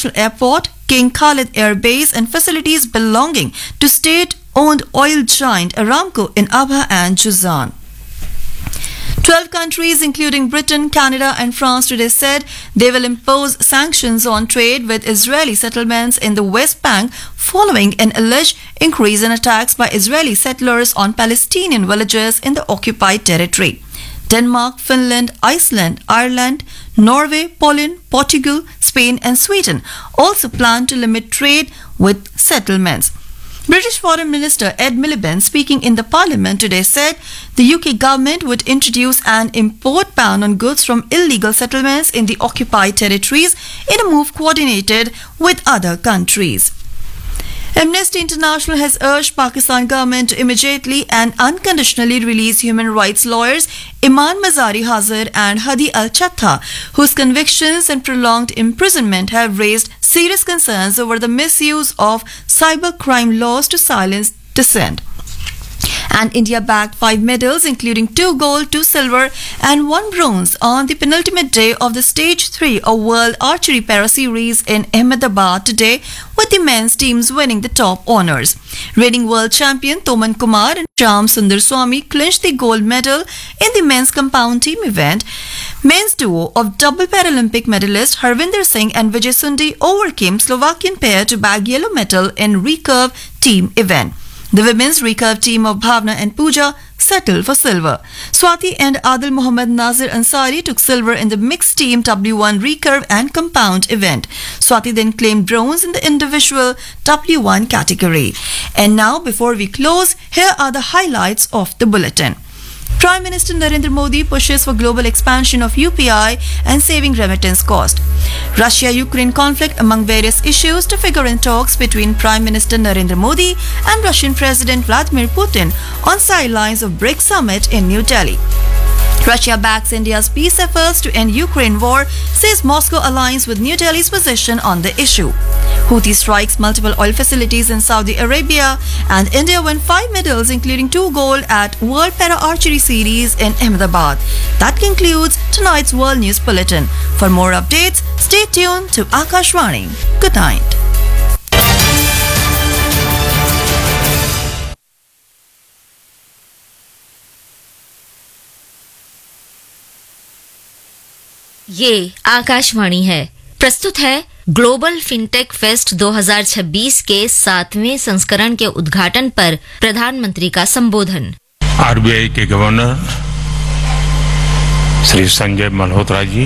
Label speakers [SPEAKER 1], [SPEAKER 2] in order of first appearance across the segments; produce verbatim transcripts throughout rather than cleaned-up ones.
[SPEAKER 1] International Airport, King Khalid Air Base and facilities belonging to state-owned oil giant Aramco in Abha and Juzan. Twelve countries, including Britain, Canada and France, today said they will impose sanctions on trade with Israeli settlements in the West Bank following an alleged increase in attacks by Israeli settlers on Palestinian villages in the occupied territory. Denmark, Finland, Iceland, Ireland, Norway, Poland, Portugal, Spain and Sweden also plan to limit trade with settlements. British Foreign Minister Ed Miliband, speaking in the Parliament today, said the U K government would introduce an import ban on goods from illegal settlements in the occupied territories in a move coordinated with other countries. Amnesty International has urged Pakistan government to immediately and unconditionally release human rights lawyers Iman Mazari Hazar and Hadi Al-Chattha, whose convictions and prolonged imprisonment have raised serious concerns over the misuse of cybercrime laws to silence dissent. And India bagged five medals, including two gold, two silver and one bronze on the penultimate day of the Stage three of World Archery Para Series in Ahmedabad today, with the men's teams winning the top honours. Reigning world champion Toman Kumar and Shyam Sundar Swamy clinched the gold medal in the men's compound team event. Men's duo of double Paralympic medalist Harvinder Singh and Vijay Sundi overcame Slovakian pair to bag yellow medal in recurve team event. The women's recurve team of Bhavna and Pooja settled for silver. Swati and Adil Muhammad Nazir Ansari took silver in the mixed team W one recurve and compound event. Swati then claimed bronze in the individual W one category. And now, before we close, here are the highlights of the bulletin. Prime Minister Narendra Modi pushes for global expansion of U P I and saving remittance cost. Russia-Ukraine conflict among various issues to figure in talks between Prime Minister Narendra Modi and Russian President Vladimir Putin on sidelines of BRICS summit in New Delhi. Russia backs India's peace efforts to end Ukraine war, says Moscow aligns with New Delhi's position on the issue. Houthi strikes multiple oil facilities in Saudi Arabia, and India won five medals, including two gold at World Para Archery Series in Ahmedabad. That concludes tonight's World News Bulletin. For more updates, stay tuned to Akashvani. Good night.
[SPEAKER 2] ये आकाशवाणी है। प्रस्तुत है global fintech fest दो हज़ार छब्बीस के सातवें संस्करण के उद्घाटन पर प्रधानमंत्री का संबोधन।
[SPEAKER 3] आरबीआई के governor Shri Sanjay Malhotra ji,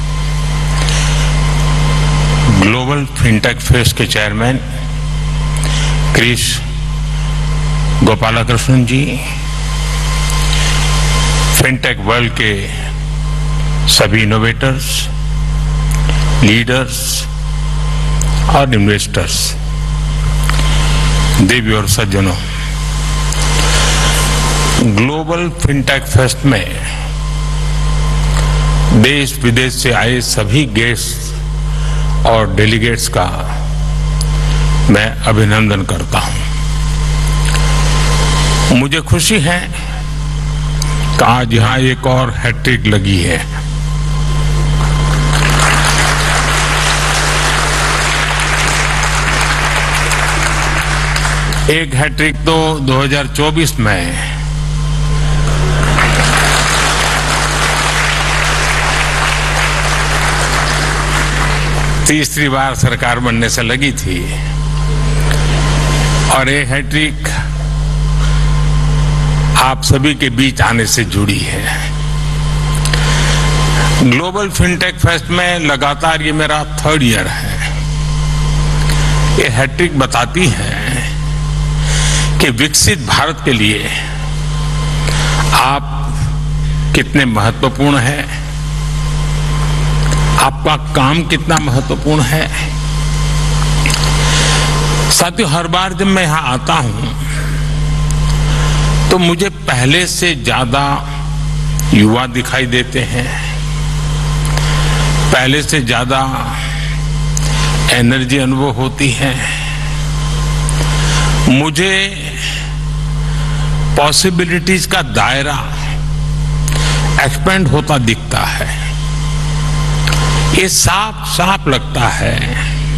[SPEAKER 3] global fintech fest के चेयरमैन क्रिस गोपालकृष्णन जी, फिनटेक वर्ल्ड के सभी इनोवेटर्स, लीडर्स और इन्वेस्टर्स, देवी और सज्जनों, ग्लोबल फिनटेक फेस्ट में देश विदेश से आए सभी गेस्ट और डेलीगेट्स का मैं अभिनंदन करता हूं। मुझे खुशी है कि आज यहां एक और हैट्रिक लगी है। एक हैट्रिक तो दो हज़ार चौबीस में तीसरी बार सरकार बनने से लगी थी, और एक हैट्रिक आप सभी के बीच आने से जुड़ी है। ग्लोबल फिनटेक फेस्ट में लगातार ये मेरा थर्ड ईयर है। ये हैट्रिक बताती है कि विकसित भारत के लिए आप कितने महत्वपूर्ण हैं, आपका काम कितना महत्वपूर्ण है। साथियों, हर बार जब मैं यहां आता हूं तो मुझे पहले से ज्यादा युवा दिखाई देते हैं, पहले से ज्यादा एनर्जी अनुभव होती है। मुझे पॉसिबिलिटीज का दायरा एक्सपेंड होता दिखता है। ये साफ साफ लगता है